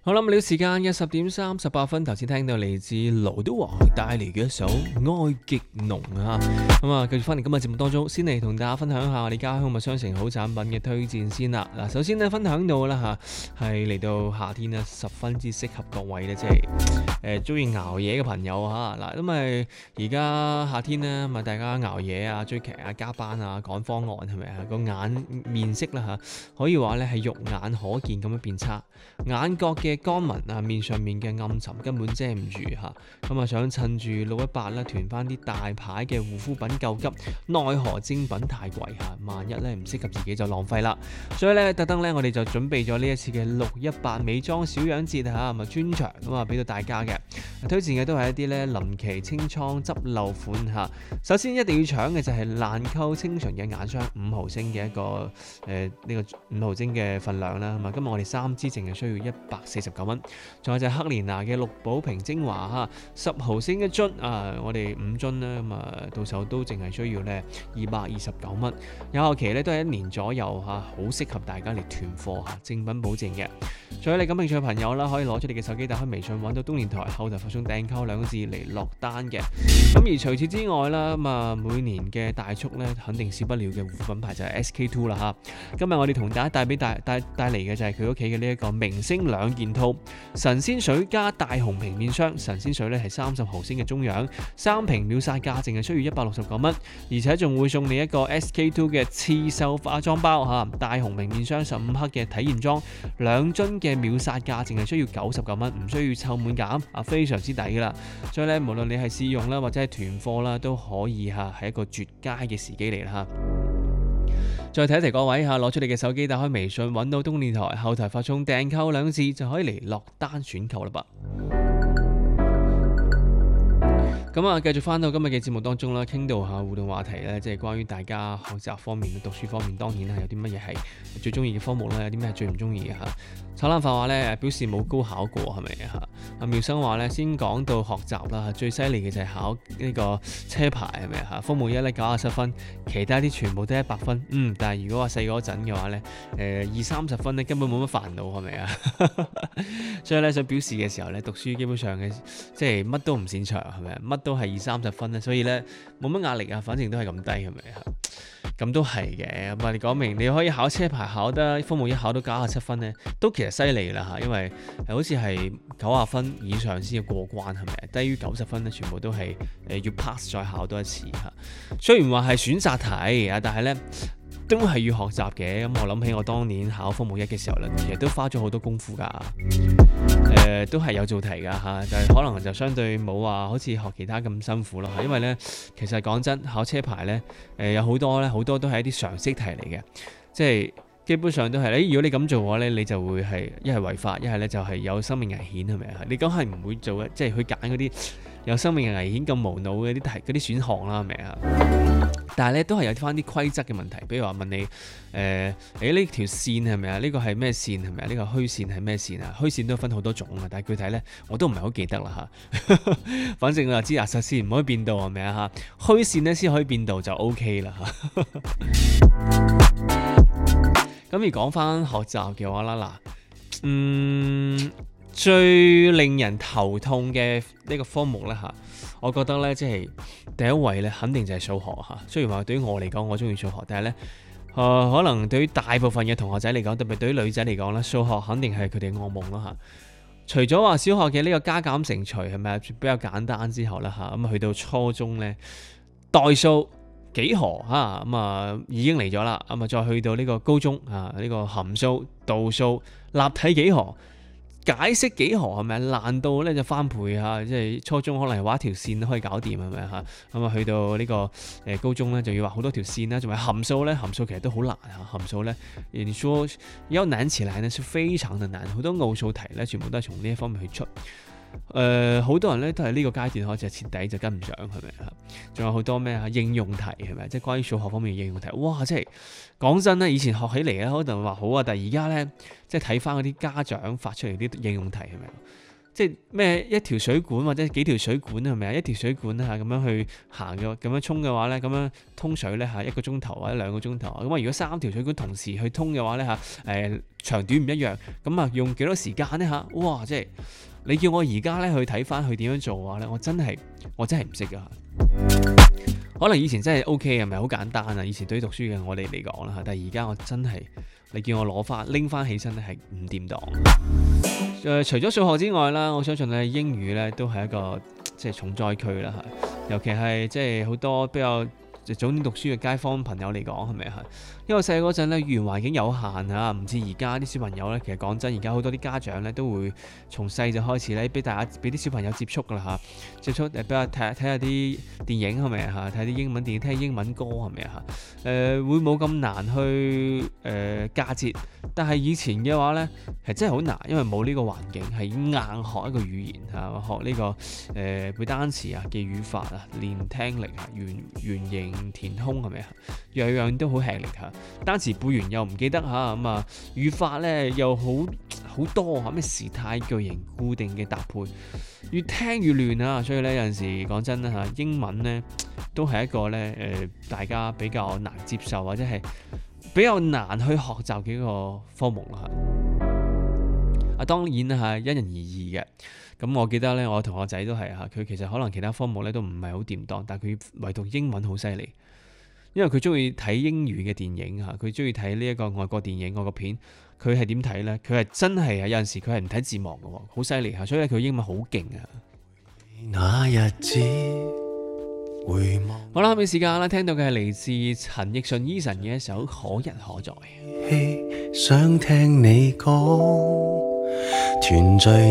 好啦，咁呢個時間嘅10:38，頭先聽到嚟自盧德華帶嚟嘅一首《愛極濃》啊，咁啊，繼續翻嚟今日節目當中，先嚟同大家分享下我哋家鄉物商城好產品嘅推薦先啦。嗱，首先呢，分享到啦嚇，係嚟到夏天呢，十分之適合各位咧，即係中意熬夜嘅朋友嚇。嗱，因為而家夏天呢，咪大家熬夜啊、追劇啊、加班啊、趕方案係咪啊？個眼面色啦嚇，可以話咧係肉眼可見咁樣變差，眼角嘅乾紋啊，面上面嘅暗沉根本遮唔住嚇，咁啊想趁住618啦，囤翻啲大牌嘅護膚品救急，奈何精品太貴嚇，萬一咧唔適合自己就浪費啦。所以咧特登咧，我哋就準備咗呢一次嘅618美妝小樣節嚇，咪專場咁啊俾到大家嘅。推薦嘅都係一啲咧臨期清倉執漏款嚇。首先一定要搶嘅就係蘭蔻清純嘅眼霜5毫升嘅一個呢個5毫升嘅份量啦。咁啊，今日我哋3支淨係需要149蚊。仲有就係黑蓮娜嘅綠寶瓶精華嚇，10毫升一樽啊，我哋5樽咧，咁啊到手都淨係需要咧229蚊。有效期咧都係1年左右嚇，好適合大家嚟囤貨嚇，正品保證嘅。所以你感興趣嘅朋友啦，可以攞出你嘅手機打開微信揾到東年台後台發送訂購2個字嚟落單嘅。咁而除此之外啦，咁啊每年嘅大促咧，肯定少不了嘅護膚品牌就係 SK-II 啦嚇。今日我哋同大家帶嚟嘅就係佢屋企嘅呢一個明星兩件套，神仙水加大紅瓶面霜。神仙水咧係30毫升嘅中樣，3瓶秒殺價淨係需要169蚊，而且仲會送你一個 SK-II 嘅刺繡化妝包嚇，大紅瓶面霜15克嘅體驗裝，2樽嘅秒殺價淨係需要99蚊，唔需要湊滿減啊，非常之抵噶啦。所以咧，無論你係試用啦，或者係囤貨啦，都可以嚇，係一個絕佳嘅時機嚟啦嚇。再提一提各位嚇，攞出你嘅手機打開微信揾到東電台後台發送訂購2個字就可以嚟落單選購啦噃。咁啊，繼續翻到今日嘅節目當中啦，傾到下互動話題咧，即係關於大家學習方面、讀書方面，當然啦，有啲乜嘢係最中意嘅科目啦，有啲咩係最唔中意嘅嚇。炒冷飯話咧表示冇高考過係咪嚇？阿妙生話咧先講到學習啦，最犀利嘅就係考呢個車牌係咪嚇？科目1咧97分，其他啲全部都100分。但係如果話細嗰陣嘅話咧，20-30分咧根本冇乜煩惱係咪啊？所以咧想表示嘅時候咧，讀書基本上嘅即係乜都唔擅長係咪啊？乜都係20-30分咧，所以咧冇乜壓力啊，反正都係咁低係咪啊？咁都係嘅，咁啊你講明你可以考車牌考得科目1考到97分咧，都其實犀利啦嚇，因為好似係90分以上先要過關係咪？低於90分咧，全部都係要 pass 再考多一次嚇。雖然話係選擇題啊，但係咧都係要學習嘅。咁我諗起我當年考科目1嘅時候咧，其實都花咗好多功夫㗎。都係有做題㗎嚇，但係可能就相對冇話好似學其他咁辛苦咯。因為咧，其實講真，考車牌咧，有好多都係一啲常識題嚟嘅，即係基本上都係如果你咁做嘅話咧，你就會係一係違法，一係咧就係有生命危險係咪啊？你梗係唔會做嘅，即係去揀嗰啲有生命危險咁無腦嘅啲題嗰啲選項啦，係咪啊？但係咧都係有翻啲規則嘅問題，比如話問你你呢條線係咪啊？呢個係咩線係咪啊？呢個虛線係咩線啊？虛線都分好多種啊，但係具體咧我都唔係好記得啦嚇。反正我就知實線唔可以變道係咪啊嚇？虛線咧先可以變道就 OK 啦嚇。咁而講翻學習嘅話啦，最令人頭痛嘅呢個科目咧嚇，我覺得咧即係第一位咧，肯定就係數學嚇。雖然話對於我嚟講，我中意數學，但係咧可能對於大部分嘅同學仔嚟講，特別對於女仔嚟講咧，數學肯定係佢哋噩夢啦嚇。除咗話小學嘅呢個加減乘除係咪比較簡單之後啦嚇，咁去到初中咧，代數幾何嚇咁啊已經嚟咗啦，咁啊再去到呢個高中啊呢個函數、度數、立體幾何。解釋幾何係咪難到咧就翻倍嚇，即係初中可能係畫一條線都可以搞掂係咪嚇？咁啊去到呢個高中咧就要畫好多條線啦，仲有函數咧，函數其實都好難嚇，函數咧，你說要難起來呢是非常的難，好多奧數題咧全部都係從呢一方面去出。好多人咧都係呢個階段開始徹底就跟唔上係咪啊？仲有好多咩應用題係咪？即係關於數學方面嘅應用題，哇！即係講真咧，以前學起嚟咧可能話好啊，但係而家咧即係睇翻嗰啲家長發出嚟啲應用題係咪？ 即係咩一條水管或者幾條水管係咪啊？一條水管咁樣去行嘅，咁樣沖嘅話咧，咁樣通水咧1個鐘頭或者2個鐘頭。咁啊，如果3條水管同時去通嘅話咧長短唔一樣，咁啊用幾多時間咧哇！即係你叫我而家咧去睇翻佢點樣做嘅話咧，我真係唔識噶。可能以前真係 OK 係咪好簡單啊？以前對於讀書嘅我哋嚟講啦，但係而家我真係你叫我拎翻起身咧係唔掂當。除咗數學之外啦，我相信咧英語咧都係一個即係重災區啦，尤其係即係好多比較早年讀書嘅街坊朋友嚟講，係咪啊？因為細嗰陣咧語言環境有限嚇，唔似而家啲小朋友咧。其實講真，而家好多啲家長咧都會從細就開始咧俾啲小朋友接觸噶啦接觸比較睇下啲電影係咪啊？睇啲英文電影，聽英文歌係咪啊？會冇咁難去嫁接。但係以前嘅話咧係真係好難，因為冇呢個環境，係硬學一個語言學呢個背單詞啊、記語法啊、練聽力啊、圓形填空係咪啊？樣樣都好吃力嚇。單詞背完又唔記得咁啊，語法咧又好多咩時態句型固定嘅搭配，越聽越亂啊！所以咧有陣時講真啦英文咧都係一個咧大家比較難接受或者係比較難去學習嘅一個科目啦當然係因人而異嘅。咁我記得咧，我同學仔都係佢其實可能其他科目咧都唔係好掂當，但係佢唯獨英文好犀利。因為佢中意睇英語嘅電影佢中意睇呢一個外國電影、外國片。佢係點睇呢？佢係真係有陣時佢係唔睇字幕嘅，好犀利所以佢英文好勁啊！那日子回望好啦，下面時間啦，聽到嘅係嚟自陳奕迅 Eason 嘅一首《可一可再》。想聽你講團聚